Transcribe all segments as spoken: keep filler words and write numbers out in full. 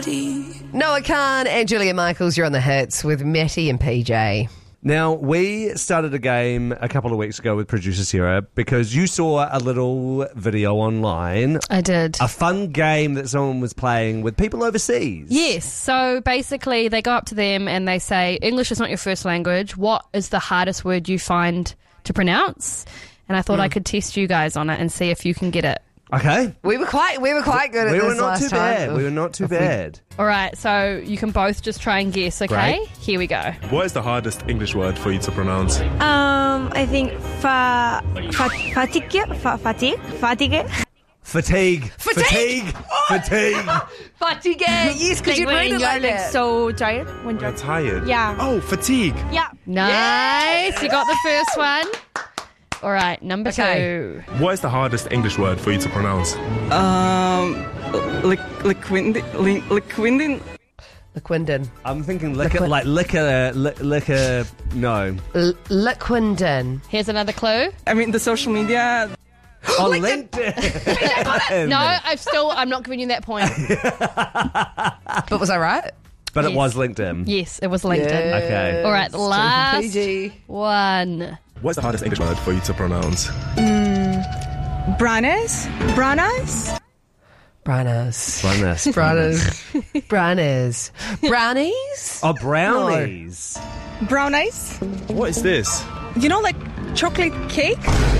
body. Noah Khan and Julia Michaels, you're on the hits with Matty and P J. Now, we started a game a couple of weeks ago with producer Sarah because you saw a little video online. I did. A fun game that someone was playing with people overseas. Yes, so basically they go up to them and they say, English is not your first language. What is the hardest word you find to pronounce? And I thought mm. I could test you guys on it and see if you can get it. Okay. We were quite we were quite good at we this were not last too time. bad. We were not too bad. All right, so you can both just try and guess, okay? Great. Here we go. What is the hardest English word for you to pronounce? Um, I think fa, fa fatigue, fa, fatigue, fatigue. Fatigue. Fatigue. Fatigue. Fatigue. Fatigue. Yes, because you when read it you're like like that. so tired. When You're you're tired. Yeah. Oh, fatigue. Yeah. Nice, you got the first one. All right, number Okay. two. What is the hardest English word for you to pronounce? Um, liquid, liquid. Liquindin. I'm thinking liquor, Liquid. like liquor, li- liquor, no. L- Liquindin. Here's another clue. I mean, the social media. Oh, LinkedIn. No, I've still, I'm not giving you that point. But was I right? But it Yes. was LinkedIn. Yes, it was LinkedIn. Okay. All right, the last P G. one. What's the hardest English word for you to pronounce? Brownies. Brownies. Brownies. Brownies. Brownies. Brownies. Brownies? Oh, brownies. Brownies. What is this? You know, like chocolate cake.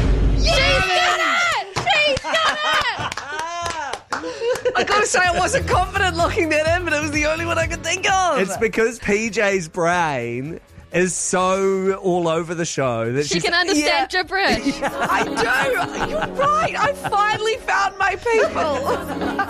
I gotta say, I wasn't confident locking that in, but it was the only one I could think of. It's because P J's brain is so all over the show that She she's, can understand Yeah. gibberish. I do. You're right. I finally found my people.